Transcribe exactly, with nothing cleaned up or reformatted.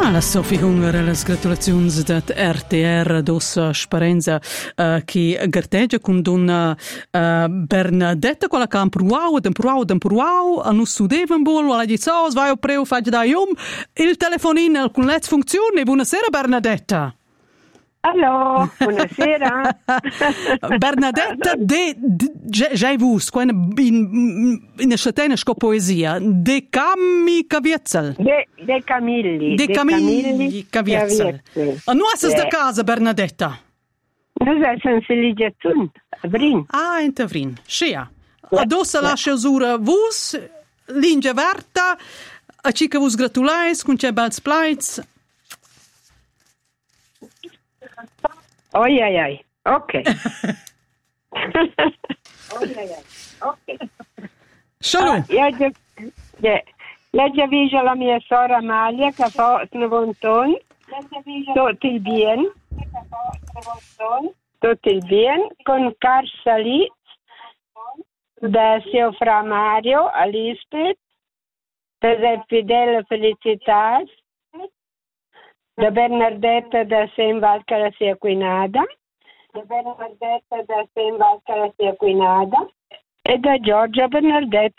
Ah, la Sofia Hunger, le gratulazioni da R T R dos Sperenza uh, che garteggia con una uh, Bernadetta quella che ha impruau, impruau, impruau, a non studeva un bolo, alla dice, oh, vai a preo, fai da iom, il telefonino con le funzioni. Buonasera Bernadetta. Allora, buonasera. Bernadetta, de, già hai visto, in, in, in scatena poesia, de Cammi Caviezzel. De, de Camilli. De, de Camilli Caviezzel. A noi sei da casa, Bernadetta? Noi siamo felici tutti, a Brin. Ah, in Tavrin, scia. Adossa lascia usura vus, lingia verta, a cica vus gratulais, con c'è bel splites. Oi, ai, ai. Ok. Oi, ai, ai. Ok. Solo. Io già, yeah. Io già visto la mia sorella Amalia che fa snovontoni. Tutto il bien. Tutto il bien. Con Carsali da Sio Fra Mario a Lisbeth. Per le fidele felicità. Da Bernardetta da Saint Valcara sia Quinada, da Bernardetta da Saint Valcara sia Quinada e da Giorgia Bernardetta